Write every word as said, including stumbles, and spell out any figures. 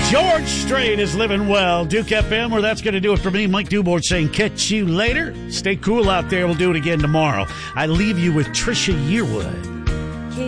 George Strait is living well. Duke F M, where that's going to do it for me. Mike Dubord saying catch you later. Stay cool out there. We'll do it again tomorrow. I leave you with Trisha Yearwood.